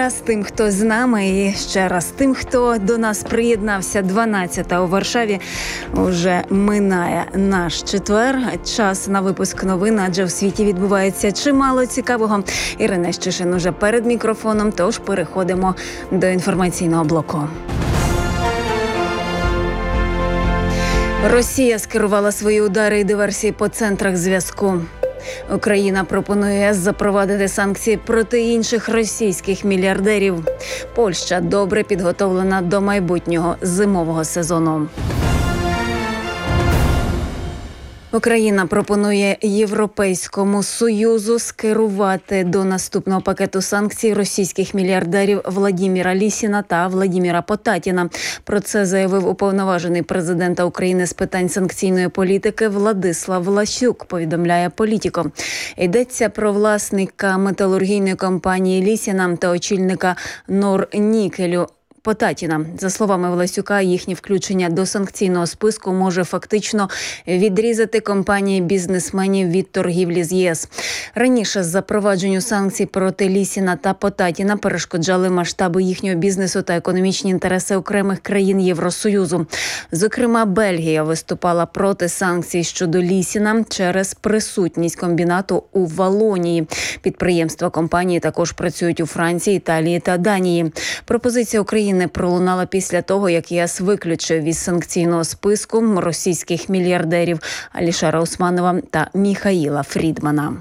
Раз тим, хто з нами, і ще раз тим, хто до нас приєднався 12-та у Варшаві, уже минає наш четвер. Час на випуск новин, адже в світі відбувається чимало цікавого. Ірина Щишин уже перед мікрофоном, тож переходимо до інформаційного блоку. Росія скерувала свої удари і диверсії по центрах зв'язку. Україна пропонує ЄС запровадити санкції проти інших російських мільярдерів. Польща добре підготовлена до майбутнього зимового сезону. Україна пропонує Європейському Союзу скерувати до наступного пакету санкцій російських мільярдерів Владіміра Лісіна та Владіміра Потатіна. Про це заявив уповноважений президента України з питань санкційної політики Владислав Ласюк, повідомляє Політіко. Йдеться про власника металургійної компанії Лісіна та очільника Норнікелю Потатіна. За словами Власюка, їхнє включення до санкційного списку може фактично відрізати компанії бізнесменів від торгівлі з ЄС. Раніше запровадженню санкцій проти Лісіна та Потатіна перешкоджали масштаби їхнього бізнесу та економічні інтереси окремих країн Євросоюзу. Зокрема, Бельгія виступала проти санкцій щодо Лісіна через присутність комбінату у Валонії. Підприємства компанії також працюють у Франції, Італії та Данії. Пропозиція України не пролунала після того, як ЄС виключив із санкційного списку російських мільярдерів Алішера Усманова та Міхаїла Фрідмана.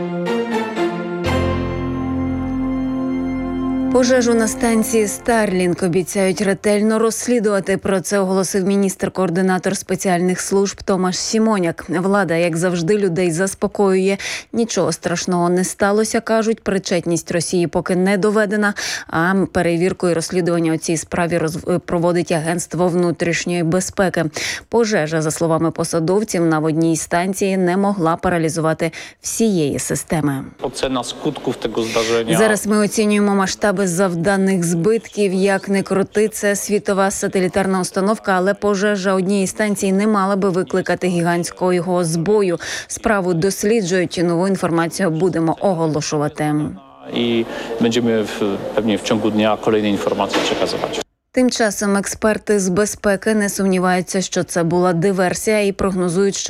Пожежу на станції Старлінг обіцяють ретельно розслідувати. Про це оголосив міністр-координатор спеціальних служб Томаш Сімоняк. Влада, як завжди, людей заспокоює. Нічого страшного не сталося, кажуть. Причетність Росії поки не доведена, а перевірку і розслідування у цій справі проводить Агентство внутрішньої безпеки. Пожежа, за словами посадовців, на водній станції не могла паралізувати всієї системи. Оцена скутків того здарення. Зараз ми оцінюємо масштаби завданих збитків. Як не крути, це світова сателітарна установка, але пожежа однієї станції не мала би викликати гігантського збою. Справу досліджують, нову інформацію будемо оголошувати. І będziemy pewnie w ciągu dnia kolejne informacje przekazywać. Тим часом експерти з безпеки не сумніваються, що це була диверсія і прогнозують, що